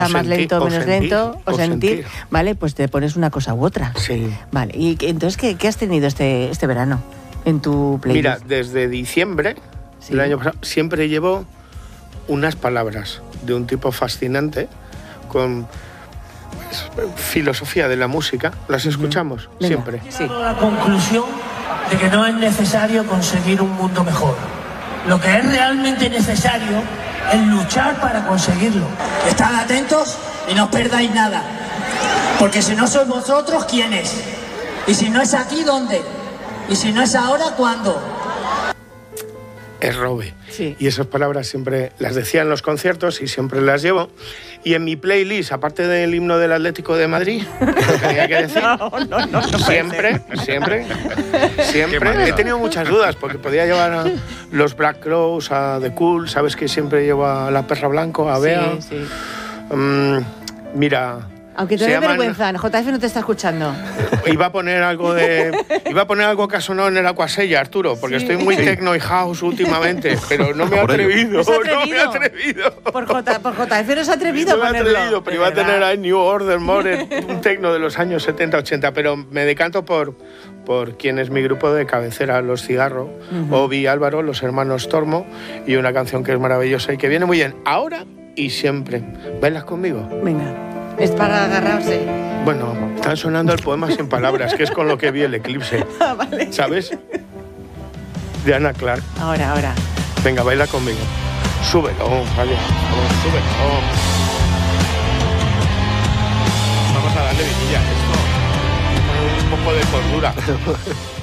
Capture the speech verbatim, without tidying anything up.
más lento o menos sentir, lento, o, o sentir, sentir, vale, pues te pones una cosa u otra. Sí. Vale, y entonces, ¿qué, qué has tenido este, este verano en tu playlist? Mira, desde diciembre Sí. del año pasado siempre llevo unas palabras de un tipo fascinante con pues, filosofía de la música. ¿Las escuchamos? Venga. Siempre. Sí. Llegado a la conclusión de que no es necesario conseguir un mundo mejor. Lo que es realmente necesario es luchar para conseguirlo. Estad atentos y no os perdáis nada. Porque si no sois vosotros, ¿quién es? Y si no es aquí, ¿dónde? Y si no es ahora, ¿cuándo? Es Robe. Sí. Y esas palabras siempre las decía en los conciertos y siempre las llevo. Y en mi playlist, aparte del himno del Atlético de Madrid, que tenía que decir, No, no, no, no puede siempre, siempre, Qué siempre. manera. He tenido muchas dudas porque podía llevar a los Black Crows, a The Cool, sabes que siempre llevo a La Perra Blanco, a Bea. Sí, sí. Mm, mira. Aunque te se dé llaman- vergüenza, J F no te está escuchando. Iba a poner algo de. Iba a poner algo que ha sonado en el Aquasella, Arturo, porque Sí. estoy muy techno y house últimamente, pero no me he Por ello. atrevido. No se ha No me he atrevido. atrevido. Por, J, por J F no se ha atrevido No a me he ponerlo. atrevido, pero De iba a verdad. tener ahí New Order, More, un techno de los años setenta, ochenta, pero me decanto por, por quien es mi grupo de cabecera, Los Cigarro, Obi y Álvaro, los hermanos Tormo, y una canción que es maravillosa y que viene muy bien ahora y siempre. ¿Bailas conmigo? Venga, es para agarrarse. Bueno, están sonando el poema sin palabras, que es con lo que vi el eclipse, Ah, vale. ¿sabes? De Ana Clark. Ahora, ahora. Venga, baila conmigo. Súbelo, vale. Vamos, súbelo. Vamos a darle vidilla a esto. Un poco de cordura.